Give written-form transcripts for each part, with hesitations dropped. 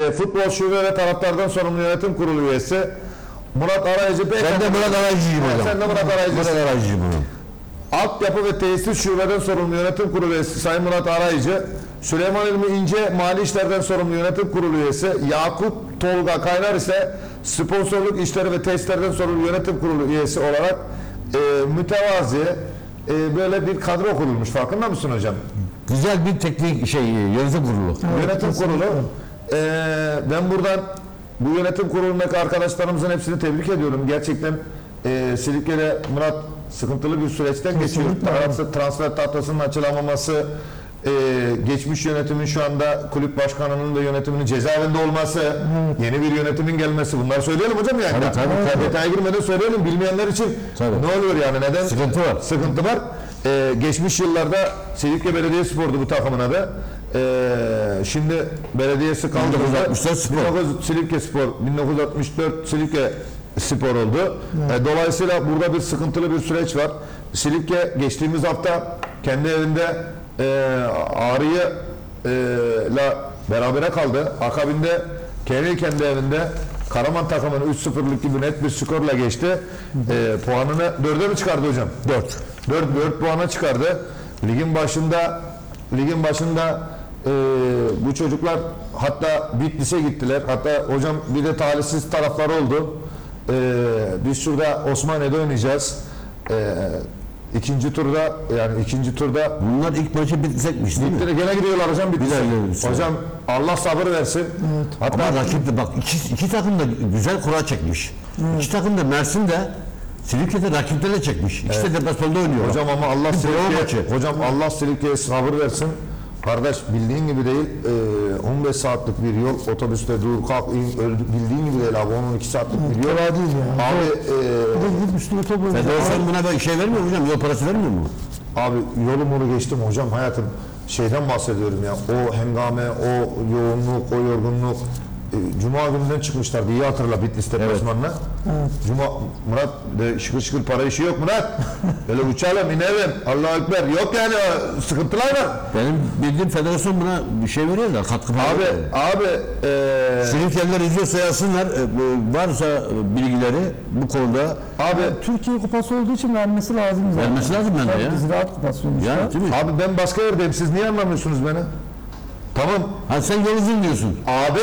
Futbol Şube ve Taraftardan Sorumlu Yönetim Kurulu üyesi Murat Arayıcı. Ben de Murat Arayıcı'yım hocam. Sen de Murat Arayıcı'sın. Murat Arayıcı'yım hocam. Altyapı ve Tesis Şubeden Sorumlu Yönetim Kurulu üyesi Sayın Murat Arayıcı, Süleyman İlmi İnce Mali İşlerden Sorumlu Yönetim Kurulu üyesi Yakup Tolga Kaynar ise Sponsorluk İşleri ve Tesislerden Sorumlu Yönetim Kurulu üyesi olarak mütevazi böyle bir kadro kurulmuş. Farkında mısın hocam? Güzel bir teknik yönetim kurulu. Evet, Yönetim kurulu. Ben buradan bu yönetim kurulundaki arkadaşlarımızın hepsini tebrik ediyorum. Gerçekten Silifke'de Murat sıkıntılı bir süreçten geçiyor. Transfer tahtasının açılamaması, geçmiş yönetimin şu anda kulüp başkanının da yönetiminin cezaevinde olması, yeni bir yönetimin gelmesi. Bunları söyleyelim hocam yani. Tabii. Detaya girmeden söyleyelim. Bilmeyenler için ne oluyor yani? Neden? Sıkıntı var. Sıkıntı var. Geçmiş yıllarda Silifke Belediyespor'du bu takımın adı. Şimdi belediyesi kaldırıldı. 1964 Spor. Silifke Spor, 1964 Silifke Spor oldu. Dolayısıyla burada bir sıkıntılı bir süreç var. Silifke geçtiğimiz hafta kendi evinde Ağrı'yı berabere kaldı. Akabinde kendi evinde Karaman takımını 3-0'lık gibi net bir skorla geçti. Puanını 4'e mi çıkardı hocam? 4 puana çıkardı. Ligin başında bu çocuklar hatta Bitlis'e gittiler. Hatta hocam bir de talihsiz tarafları oldu. Biz şurada Osmaniye'de oynayacağız. İkinci turda Bunlar ilk maçı bitecekmiş değil mi? gene gidiyorlar hocam Bitlis'e. Hocam Allah sabır versin. Hatta Ama rakip de bak iki takım da güzel kura çekmiş. İki takım da Mersin'de Silifke'de rakiplerle çekmiş. İkisi de deplasmanda oynuyor. hocam ama Allah Silifke'ye sabır versin. Kardeş bildiğin gibi değil, 15 saatlik bir yol, otobüste dur kalk in, bildiğin gibi değil abi, 12 saatlik bir yol. Kolay değil ya. Abi Federasyon buna bir şey vermiyor mu hocam? Yol parası vermiyor mu? abi yolum geçtim hocam, hayatım şeyden bahsediyorum ya, o hengame, o yoğunluk, o yorgunluk. Cuma gününden çıkmışlardı, iyi hatırla Bitlis deplasmanına. Cuma, Murat şıkır şıkır para işi yok Murat. Böyle uçalım inelim, Allahu Ekber, yok yani sıkıntılar var. Benim bildiğim federasyon buna bir şey veriyor da katkı para veriyor. Abi Silifkeliler izliyorsa yazsınlar, varsa bilgileri bu konuda. Abi Türkiye Kupası olduğu için vermesi lazım zaten. Vermesi lazım bence ya. Ziraat Kupası sonuçta. Ya değil mi? Abi ben başka yerdeyim, siz niye anlamıyorsunuz beni? Tamam. Ha sen yol uzun diyorsun. Abi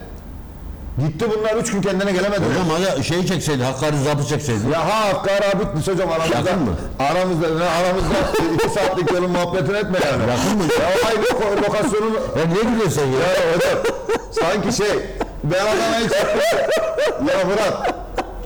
gitti bunlar 3 gün kendine gelemedi. Hocam hala şeyi çekseydi, Hakkari zabı çekseydi. Ya Hakkari abi bitmiş hocam aramızda. Yakın mı? Aramızda 2 saatlik yolun muhabbetini etme yani. Yakın mı? Ya aynı lokasyonun. Ya niye gülüyorsun sen ya? Ya hocam sanki ben Adana'yı çıktım. Ya Murat.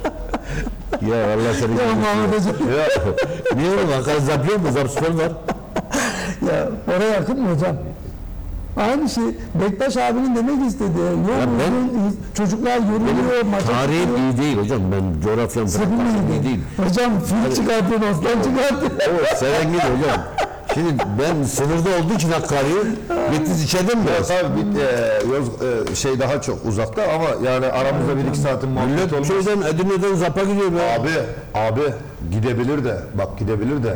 Ya Allah seni Ya Muhammed Hocam. Ya niye oğlum Hakkari zap yok mu? Zap spor var. Ya oraya yakın mı hocam? Aynı şey Bektaş abinin demek istediği. Çocuklar yoruluyor, maça Tarihim çıkıyor. iyi değil hocam. Ben coğrafyam iyi değil. Hocam fil çıkartın, aslan çıkartın. O seven gibi hocam. Şimdi ben sınırda olduğu için Hakkari'yi Bitlis içeride mi biraz? tabii daha çok uzakta ama yani aramızda 1-2 saatin muhabbet Millet olmaz. şeyden Edirne'den Zap'a gidiyor be. Abi gidebilir de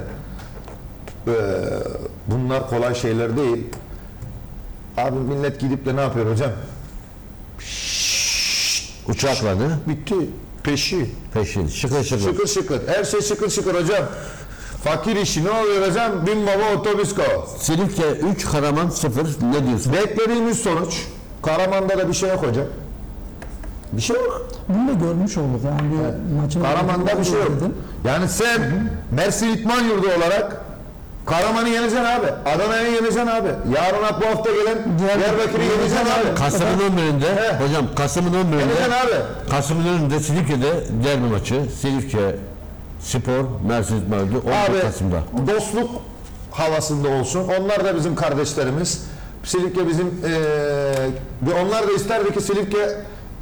bunlar kolay şeyler değil. Abi millet gidip de ne yapıyor hocam? Uçakla ne? Bitti. Peşin. Şıkır. Şıkır şıkır. Her şey şıkır şıkır hocam. Fakir işi ne oluyor hocam? Bin baba otobüs go. Silifke 3, Karaman 0. Ne diyorsun? Beklediğimiz sonuç. Karaman'da da bir şey yok hocam. Bir şey yok. Bunu da görmüş olduk yani bir maçın. Karaman'da bir şey yok. Yani sen Mersin İtman Yurdu olarak Karaman'ı yeneceksin abi. Adana'yı yeneceksin abi. Yarın bu hafta gelen Diyarbakır'ı yeneceksin abi. Kasım'ın 11'inde hocam Kasım'ın 11'inde Yeneceksin abi. Kasım'ın 11'inde Silifke'de derbi maçı. Silifke Spor Mersin İtman Yurdu 11 Abi Kasım'da. dostluk havasında olsun. Onlar da bizim kardeşlerimiz. Silifke bizim onlar da isterdi ki Silifke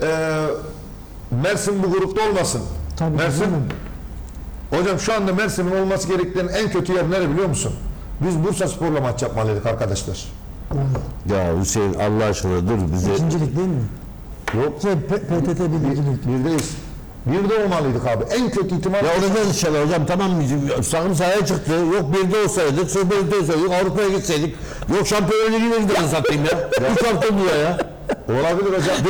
Mersin bu grupta olmasın. Tabii, Mersin hocam şu anda Mersin'in olması gereken en kötü yer nere biliyor musun? Biz Bursa Spor'la maç yapmalıydık arkadaşlar. Ya Hüseyin Allah aşkına dur bize. İkincilik değil mi? Yok. PTT birincilik. Birdeyiz. Birde olmalıydık abi. En kötü ihtimal. Ya olacağız inşallah hocam tamam mı? Sakın sahaya çıktı. Yok birde olsaydık, sıfırda olsaydık, Avrupa'ya gitseydik. Yok Şampiyonlar Ligi'ne gideriz satayım ya. 3 hafta oluyor ya. Olabilir hocam.